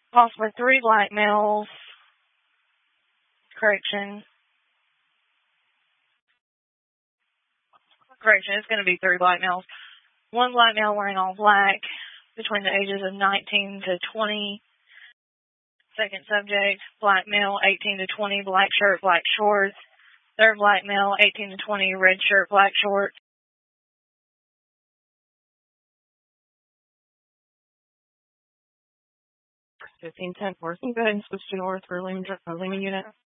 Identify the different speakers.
Speaker 1: Possibly 3 black males. Correction, it's going to be 3 black males. 1 black male wearing all black between the ages of 19 to 20. Second subject, black male, 18 to 20, black shirt, black shorts. Third black male, 18 to 20, red shirt, black shorts. 1510 working. Go ahead and switch to north for Lima unit.